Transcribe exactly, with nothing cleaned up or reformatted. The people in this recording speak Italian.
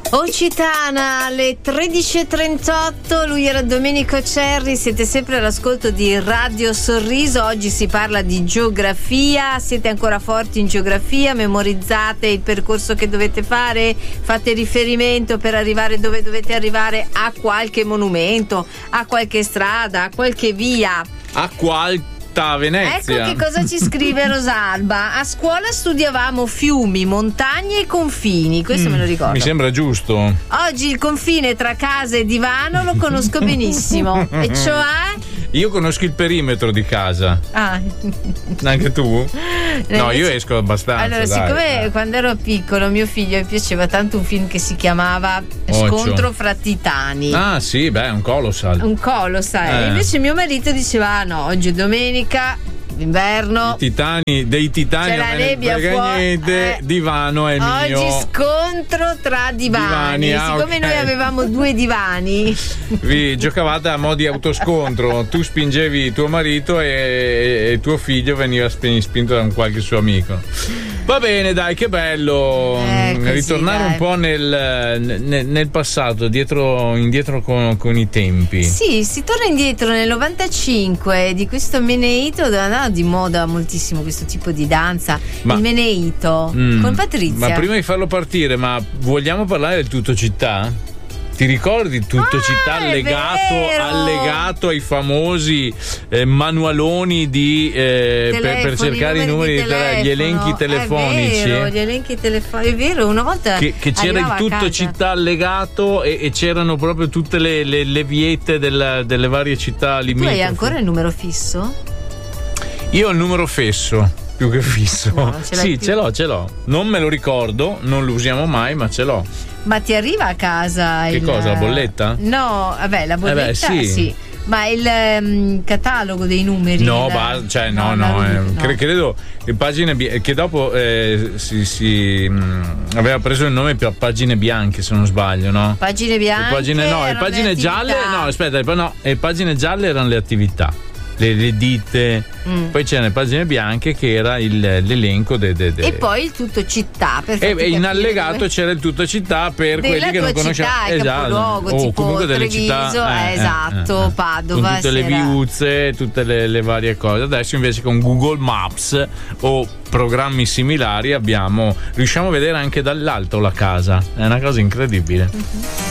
Occitana alle tredici e trentotto, lui era Domenico Cerri, siete sempre all'ascolto di Radio Sorriso. Oggi si parla di geografia, siete ancora forti in geografia, memorizzate il percorso che dovete fare, fate riferimento per arrivare dove dovete arrivare, a qualche monumento, a qualche strada, a qualche via, a qualche Venezia. Ecco che cosa ci scrive Rosalba. A scuola studiavamo fiumi, montagne e confini. Questo mm, me lo ricordo. Mi sembra giusto. Oggi il confine tra casa e divano lo conosco benissimo. E cioè? Io conosco il perimetro di casa. Ah. Anche tu? No, io esco abbastanza. Allora, dai, siccome dai. quando ero piccolo mio figlio mi piaceva tanto un film che si chiamava Occhio. Scontro fra titani. Ah sì, beh, un colossal. Un colossal. Eh. E invece mio marito diceva: ah, no, oggi è domenica, inverno, I titani, dei titani c'è la nebbia fuori, niente, eh, divano è il oggi mio. Scontro tra divani, divani ah, siccome okay. noi avevamo due divani vi giocavate a mo' di autoscontro, tu spingevi tuo marito e, e tuo figlio veniva spinto da un qualche suo amico. Va bene, dai, che bello eh, così, ritornare dai. un po' nel, nel, nel passato, dietro, indietro con, con i tempi. Sì, si torna indietro nel novantacinque di questo Meneito, andava di moda moltissimo questo tipo di danza, ma, il Meneito, mm, con Patrizia. Ma prima di farlo partire, ma vogliamo parlare del Tutto Città? Ti ricordi Tutto ah, Città legato, allegato ai famosi eh, manualoni di eh, per, per cercare i numeri, di tele, gli elenchi telefonici? È vero, gli elenchi telefonici, è vero, una volta che, che c'era il Tutto Città allegato e, e c'erano proprio tutte le, le, le viette della, delle varie città limitrofe. Tu hai ancora il numero fisso? Io ho il numero fesso, più che fisso. No, ce sì, più. ce l'ho, ce l'ho. Non me lo ricordo, non lo usiamo mai, ma ce l'ho. Ma ti arriva a casa che il... cosa, la bolletta? No, vabbè, la bolletta eh beh, sì. sì. Ma il um, catalogo dei numeri? No, il... ba- cioè no, no, no, no, eh, no. Cre- credo che pagine bi- che dopo eh, si, si mh, aveva preso il nome per pagine bianche, se non sbaglio, no? Pagine bianche. Le pagine no, le pagine gialle, no, aspetta, no, le pagine gialle erano le attività. Le, le ditte, mm. poi c'erano le pagine bianche che era il, l'elenco de, de, de. E poi il Tutto Città per e, e in allegato dove... c'era il Tutto Città per della quelli che non conoscevano, città, esatto, capoluogo, o tipo comunque delle Treviso, città eh, esatto, eh, eh, Padova, con tutte le era... viuzze, tutte le, le varie cose. Adesso invece con Google Maps o programmi similari abbiamo riusciamo a vedere anche dall'alto la casa, è una cosa incredibile. Mm-hmm.